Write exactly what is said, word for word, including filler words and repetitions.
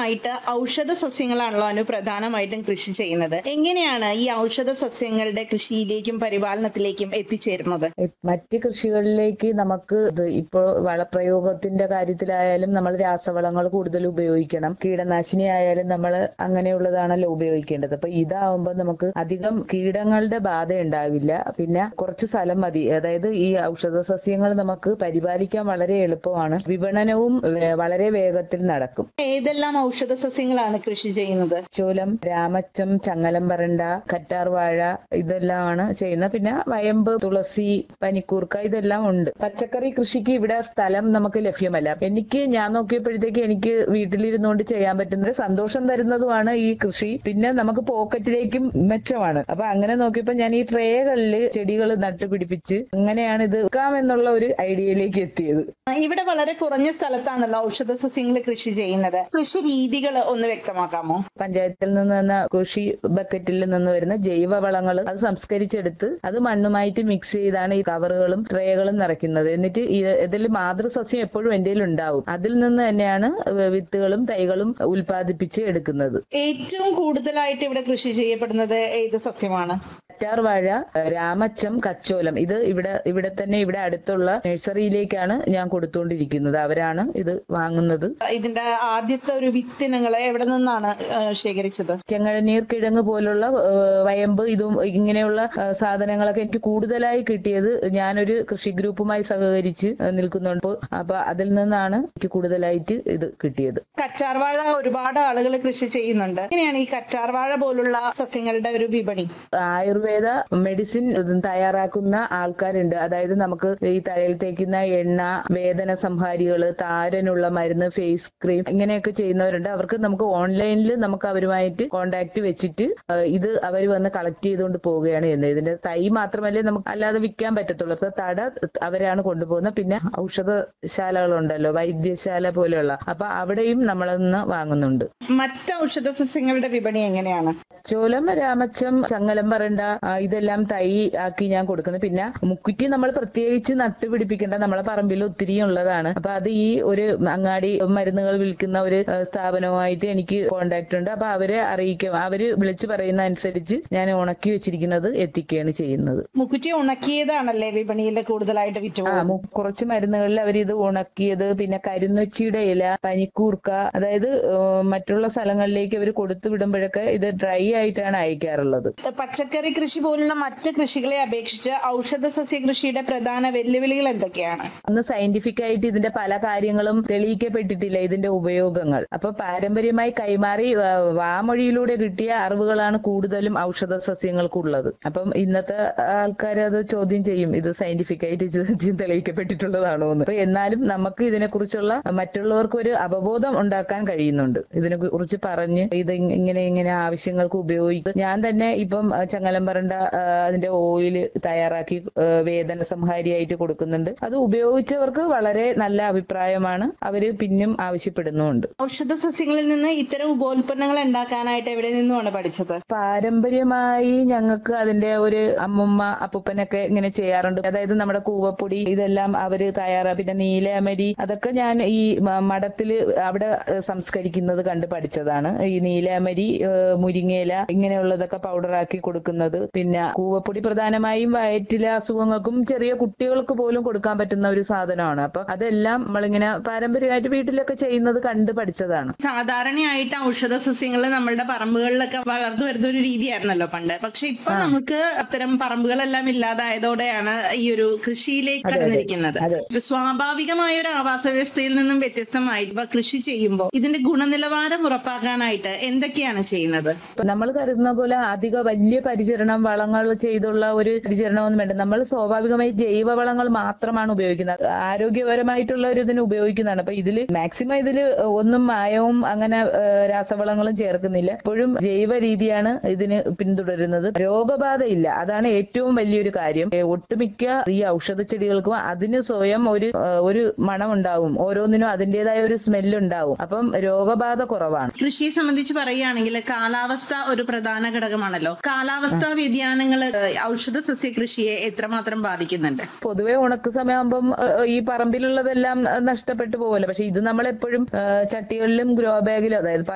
പ്രധാനമായിട്ട് ഔഷധ സസ്യങ്ങളാണല്ലോ അനു പ്രധാനമായിട്ടും കൃഷി ചെയ്യുന്നത്. എങ്ങനെയാണ് ഈ ഔഷധ സസ്യങ്ങളുടെ കൃഷിയിലേക്കും പരിപാലനത്തിലേക്കും എത്തിച്ചേരുന്നത്? മറ്റ് കൃഷികളിലേക്ക് നമുക്ക് ഇത് ഇപ്പോൾ വളപ്രയോഗത്തിന്റെ കാര്യത്തിലായാലും നമ്മൾ രാസവളങ്ങൾ കൂടുതൽ ഉപയോഗിക്കണം. കീടനാശിനി ആയാലും നമ്മൾ അങ്ങനെയുള്ളതാണല്ലോ ഉപയോഗിക്കേണ്ടത്. അപ്പൊ ഇതാവുമ്പോൾ നമുക്ക് അധികം കീടങ്ങളുടെ ബാധ ഉണ്ടാവില്ല. പിന്നെ കുറച്ച് സ്ഥലം മതി. അതായത് ഈ ഔഷധ സസ്യങ്ങൾ നമുക്ക് പരിപാലിക്കാൻ വളരെ എളുപ്പമാണ്. വിപണനവും വേ- വളരെ വേഗത്തിൽ നടക്കും. ഏതെല്ലാം ഔഷധ സസ്യങ്ങളാണ് കൃഷി ചെയ്യുന്നത്? ചോലം, രാമച്ചം, ചങ്ങലം വരണ്ട, കറ്റാർ വാഴ ഇതെല്ലാമാണ് ചെയ്യുന്നത്. പിന്നെ വയമ്പ്, തുളസി, പനിക്കൂർക്ക ഇതെല്ലാം ഉണ്ട്. പച്ചക്കറി കൃഷിക്ക് ഇവിടെ സ്ഥലം നമുക്ക് ലഭ്യമല്ല. എനിക്ക് ഞാൻ നോക്കിയപ്പോഴത്തേക്ക് എനിക്ക് വീട്ടിലിരുന്നുകൊണ്ട് ചെയ്യാൻ പറ്റുന്നത് സന്തോഷം തരുന്നതുമാണ് ഈ കൃഷി. പിന്നെ നമുക്ക് പോക്കറ്റിലേക്കും മെച്ചമാണ്. അപ്പൊ അങ്ങനെ നോക്കിയപ്പോ ഞാൻ ഈ ട്രേകളിൽ ചെടികൾ നട്ടുപിടിപ്പിച്ച് അങ്ങനെയാണ് ഇത് വെക്കാമെന്നുള്ള ഒരു ഐഡിയയിലേക്ക് എത്തിയത്. ഇവിടെ വളരെ കുറഞ്ഞ സ്ഥലത്താണല്ലോ ഔഷധ സസ്യങ്ങൾ കൃഷി ചെയ്യുന്നത്. കൃഷി രീതികൾ ഒന്ന് വ്യക്തമാക്കാമോ? പഞ്ചായത്തിൽ നിന്ന് തന്ന കൃഷി ബക്കറ്റിൽ നിന്ന് വരുന്ന ജൈവ വളങ്ങൾ അത് സംസ്കരിച്ചെടുത്ത് അത് മണ്ണുമായിട്ട് മിക്സ് ചെയ്താണ് ഈ കവറുകളും ട്രേകളും നിറയ്ക്കുന്നത്. എന്നിട്ട് ഇതിൽ മാതൃസസ്യം എപ്പോഴും എന്റെ കയ്യിൽ ഉണ്ടാവും. അതിൽ നിന്ന് തന്നെയാണ് വിത്തുകളും തൈകളും ഉൽപ്പാദിപ്പിച്ച് എടുക്കുന്നത്. ഏറ്റവും കൂടുതലായിട്ട് ഇവിടെ കൃഷി ചെയ്യപ്പെടുന്നത് ഏത് സസ്യമാണ്? കറ്റാർ വാഴ, രാമച്ചം, കച്ചോലം ഇത് ഇവിടെ ഇവിടെ തന്നെ ഇവിടെ അടുത്തുള്ള നഴ്സറിയിലേക്കാണ് ഞാൻ കൊടുത്തുകൊണ്ടിരിക്കുന്നത്. അവരാണ് ഇത് വാങ്ങുന്നത്. ഇതിന്റെ ആദ്യത്തെ ഒരു വിത്തിനങ്ങൾ എവിടെ നിന്നാണ് ആ, ശേഖരിച്ചത്? ചെങ്ങഴനീർ കിഴങ്ങ് പോലുള്ള ഏഹ്, വയമ്പ് ഇതും ഇങ്ങനെയുള്ള ഏഹ്, സാധനങ്ങളൊക്കെ എനിക്ക് കൂടുതലായി കിട്ടിയത് ഞാനൊരു കൃഷി ഗ്രൂപ്പുമായി സഹകരിച്ച് ഏഹ്, നിൽക്കുന്നുണ്ട്. അപ്പൊ അതിൽ നിന്നാണ് എനിക്ക് കൂടുതലായിട്ട് ഇത് കിട്ടിയത്. കറ്റാർവാഴ ഒരുപാട് ആളുകൾ കൃഷി ചെയ്യുന്നുണ്ട്. എങ്ങനെയാണ് ഈ കറ്റാർവാഴ പോലുള്ള സസ്യങ്ങളുടെ ഒരു വിപണി? ആയുർവേദ മെഡിസിൻ തയ്യാറാക്കുന്ന ആൾക്കാരുണ്ട്. അതായത് നമുക്ക് ഈ തലയിൽ തേക്കുന്ന എണ്ണ, വേദന സംഹാരികള്, താരനുള്ള മരുന്ന്, ഫേസ് ക്രീം ഇങ്ങനെയൊക്കെ ചെയ്യുന്നവരുണ്ട്. അവർക്ക് നമുക്ക് ഓൺലൈനിൽ നമുക്ക് അവരുമായിട്ട് കോണ്ടാക്ട് വെച്ചിട്ട് ഏഹ്, ഇത് അവർ വന്ന് കളക്ട് ചെയ്തുകൊണ്ട് പോവുകയാണ് ചെയ്യുന്നത്. ഇതിന്റെ തൈ മാത്രമല്ലേ നമുക്ക് അല്ലാതെ വിൽക്കാൻ പറ്റത്തുള്ളൂ. അപ്പൊ തട അവരാണ് കൊണ്ടുപോകുന്നത്. പിന്നെ ഔഷധശാലകളുണ്ടല്ലോ, വൈദ്യശാല പോലെയുള്ള, അപ്പൊ അവിടെയും നമ്മളന്ന് വാങ്ങുന്നുണ്ട്. മറ്റ് ഔഷധ സസ്യങ്ങളുടെ വിപണി എങ്ങനെയാണ്? ചോലം, രാമച്ചം, ചങ്ങലം വരണ്ട ആ, ഇതെല്ലാം തൈ ആക്കി ഞാൻ കൊടുക്കുന്നത്. പിന്നെ മുക്കുറ്റി നമ്മൾ പ്രത്യേകിച്ച് നട്ടുപിടിപ്പിക്കേണ്ട, നമ്മളെ പറമ്പിൽ ഒത്തിരി ഉള്ളതാണ്. അപ്പൊ അത് ഈ ഒരു അങ്ങാടി മരുന്നുകൾ വിൽക്കുന്ന ഒരു ഏഹ്, സ്ഥാപനവുമായിട്ട് എനിക്ക് കോണ്ടാക്ട് ഉണ്ട്. അപ്പൊ അവരെ അറിയിക്കും. അവര് വിളിച്ചു പറയുന്ന അനുസരിച്ച് ഞാൻ ഉണക്കി വെച്ചിരിക്കുന്നത് എത്തിക്കുകയാണ് ചെയ്യുന്നത്. മുക്കുറ്റി ഉണക്കിയതാണല്ലേ വിപണിയിൽ കൂടുതലായിട്ട് ആ വിറ്റുപോകുന്നത്? മു- കുറച്ച് മരുന്നുകളിൽ അവരിത് ഉണക്കിയത്, പിന്നെ കരിനൊച്ചിയുടെ ഇല, പനിക്കൂർക്ക, അതായത് ഏഹ്, മറ്റുള്ള സ്ഥലങ്ങളിലേക്ക് അവർ കൊടുത്തു വിടുമ്പോഴൊക്കെ ഇത് ഡ്രൈ ആയിട്ടാണ് അയക്കാറുള്ളത്. പച്ചക്കറി കൃഷി പോലുള്ള മറ്റ് കൃഷികളെ അപേക്ഷിച്ച് ഔഷധ സസ്യ കൃഷിയുടെ പ്രധാന വെല്ലുവിളികൾ എന്തൊക്കെയാണ്? ഒന്ന് സയന്റിഫിക് ആയിട്ട് ഇതിന്റെ പല കാര്യങ്ങളും തെളിയിക്കപ്പെട്ടിട്ടില്ല, ഇതിന്റെ ഉപയോഗങ്ങൾ. അപ്പൊ പാരമ്പര്യമായി കൈമാറി ആ, വാമൊഴിയിലൂടെ കിട്ടിയ അറിവുകളാണ് കൂടുതലും ഔഷധ സസ്യങ്ങൾക്കുള്ളത്. അപ്പം ഇന്നത്തെ ആൾക്കാർ അത് ചോദ്യം ചെയ്യും, ഇത് സയന്റിഫിക് ആയിട്ട് ഇത് തെളിയിക്കപ്പെട്ടിട്ടുള്ളതാണോ എന്ന്. അപ്പൊ എന്നാലും നമുക്ക് ഇതിനെക്കുറിച്ചുള്ള മറ്റുള്ളവർക്ക് ഒരു അവബോധം ഉണ്ടാക്കാൻ കഴിയുന്നുണ്ട്. ഇതിനെ കുറിച്ച് പറഞ്ഞ് ഇത് ഇങ്ങനെ ഇങ്ങനെ ആവശ്യങ്ങൾക്ക് ഉപയോഗിക്കും. ഞാൻ തന്നെ ഇപ്പം ആ, ചങ്ങലം പറണ്ട ആ, അതിന്റെ ഓയില് തയ്യാറാക്കി ആ, വേദന സംഹാരിയായിട്ട് കൊടുക്കുന്നുണ്ട്. അത് ഉപയോഗിച്ചവർക്ക് വളരെ നല്ല അഭിപ്രായമാണ്. അവര് പിന്നും ആവശ്യപ്പെടുന്നുമുണ്ട്. ഔഷധ സസ്യങ്ങളിൽ നിന്ന് ഇത്തരം ഉപോൽപ്പന്നങ്ങൾ ഉണ്ടാക്കാനായിട്ട് എവിടെ നിന്നുമാണ് പഠിച്ചത്? പാരമ്പര്യമായി ഞങ്ങൾക്ക് അതിന്റെ ഒരു അമ്മുമ്മ അപ്പൂപ്പനൊക്കെ ഇങ്ങനെ ചെയ്യാറുണ്ട്. അതായത് നമ്മുടെ കൂവപ്പൊടി ഇതെല്ലാം അവര് തയ്യാറാ, പിന്നെ നീലയമരി അതൊക്കെ ഞാൻ ഈ മ- മഠത്തില് അവിടെ ഏഹ്, സംസ്കരിക്കുന്നത് കണ്ട് പഠിച്ചതാണ്. ഈ നീലയമരി, ഏഹ്, മുരിങ്ങയില ഇങ്ങനെയുള്ളതൊക്കെ പൗഡറാക്കി കൊടുക്കുന്നത്. പിന്നെ കൂവപ്പൊടി പ്രധാനമായും വയറ്റിലെ അസുഖങ്ങൾക്കും ചെറിയ കുട്ടികൾക്ക് പോലും കൊടുക്കാൻ പറ്റുന്ന ഒരു സാധനമാണ്. അപ്പൊ അതെല്ലാം നമ്മളിങ്ങനെ പാരമ്പര്യമായിട്ട് വീട്ടിലൊക്കെ ചെയ്യുന്നത് കണ്ട് പഠിച്ചതാണ്. സാധാരണയായിട്ട് ഔഷധ സസ്യങ്ങൾ നമ്മളുടെ പറമ്പുകളിലൊക്കെ വളർന്നു വരുന്ന ഒരു രീതിയായിരുന്നല്ലോ പണ്ട്. പക്ഷെ ഇപ്പൊ ആ. നമുക്ക് അത്തരം പറമ്പുകളെല്ലാം ഇല്ലാതായതോടെയാണ് ഈ ഒരു കൃഷിയിലേക്ക് അതെ, അതെ. കടന്നിരിക്കുന്നത്. അതെ. സ്വാഭാവികമായ ഒരു ആവാസ വ്യവസ്ഥയിൽ നിന്നും വ്യത്യസ്തമായി ഇവ കൃഷി ചെയ്യുമ്പോൾ ഇതിന്റെ ഗുണനിലവാരം ഉറപ്പാക്കാനായിട്ട് എന്തൊക്കെയാണ് ചെയ്യുന്നത്? നമ്മൾ കരുതുന്ന പോലെ അധിക വലിയ പരിചരണം വളങ്ങൾ ചെയ്തുള്ള ഒരു പരിചരണമൊന്നും വേണ്ട. നമ്മൾ സ്വാഭാവികമായി ജൈവ വളങ്ങൾ മാത്രമാണ് ഉപയോഗിക്കുന്നത്. ആരോഗ്യപരമായിട്ടുള്ള ഒരു ഇതിന് ഉപയോഗിക്കുന്നതാണ്. അപ്പൊ ഇതില് മാക്സിമം ഇതില് ഒന്നും മായവും അങ്ങനെ ഏഹ്, രാസവളങ്ങളും ചേർക്കുന്നില്ല. എപ്പോഴും ജൈവ രീതിയാണ് ഇതിന് പിന്തുടരുന്നത്. രോഗബാധയില്ല, അതാണ് ഏറ്റവും വലിയൊരു കാര്യം. ഏഹ്, ഒട്ടുമിക്ക ഈ ഔഷധ ചെടികൾക്കും അതിന് സ്വയം ഒരു ഏഹ്, ഒരു മണം ഉണ്ടാവും. ഓരോന്നിനും അതിന്റേതായ ഒരു സ്മെല്ല് ഉണ്ടാവും. അപ്പം രോഗബാധ കുറവാണ്. കൃഷിയെ സംബന്ധിച്ച് പറയുകയാണെങ്കിൽ കാലാവസ്ഥ ഒരു പ്രധാന ഘടകമാണല്ലോ. കാലാവസ്ഥാ വ്യതിയാനങ്ങൾ ഔഷധ സസ്യ കൃഷിയെ എത്രമാത്രം ബാധിക്കുന്നുണ്ട്? പൊതുവെ ഉണക്ക് സമയമാകുമ്പം ഏഹ്, ഈ പറമ്പിലുള്ളതെല്ലാം നഷ്ടപ്പെട്ടു പോകുമല്ലോ. പക്ഷെ ഇത് നമ്മളെപ്പോഴും ഏഹ്, ചട്ടികളിലും ഗ്രോ ബാഗിലും, അതായത്